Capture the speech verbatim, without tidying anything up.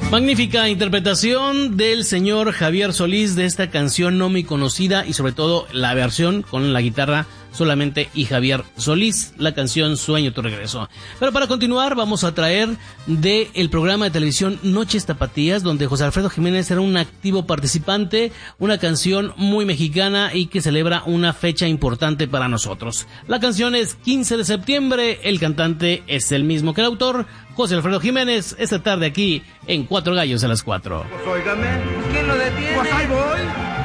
Magnífica interpretación del señor Javier Solís de esta canción no muy conocida y sobre todo la versión con la guitarra solamente y Javier Solís, la canción Sueño tu regreso. Pero para continuar vamos a traer del programa de televisión Noches Tapatías, donde José Alfredo Jiménez era un activo participante, una canción muy mexicana y que celebra una fecha importante para nosotros. La canción es quince de septiembre, el cantante es el mismo que el autor, José Alfredo Jiménez, esta tarde aquí en Cuatro Gallos a las cuatro. Pues óigame, ¿quién lo detiene? Pues ahí voy.